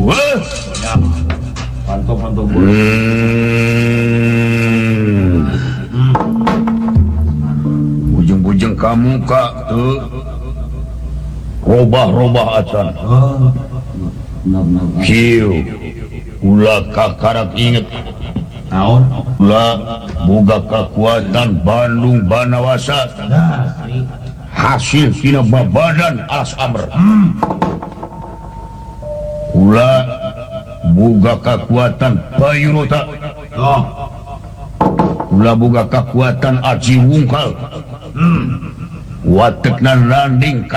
ujung-ujung kamu Kak robah-robah acan ulah kakarak inget ulah boga kekuatan Bandung Banawasa hasil tina babadan alas amr ulah boga kekuatan Bayurota ulah boga kekuatan Aji Wungkal watekna landing